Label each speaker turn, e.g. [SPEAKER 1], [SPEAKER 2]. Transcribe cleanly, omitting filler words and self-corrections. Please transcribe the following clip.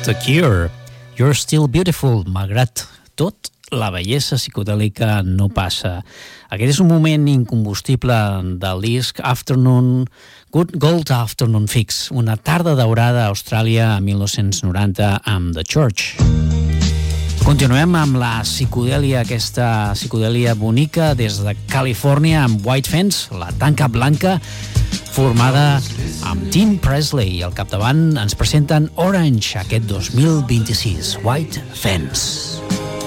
[SPEAKER 1] The Cure, You're Still Beautiful, malgrat tot, la bellesa psicodèlica no passa. Aquest és un moment incombustible del disc Good Gold Afternoon Fix, una tarda daurada a Austràlia a 1990 amb The Church. Continuem amb la psicodèlia, aquesta psicodèlia bonica des de Califòrnia amb White Fence, la tanca blanca, formada amb Tim Presley. Al capdavant ens presenten Orange aquest 2026, White Fence.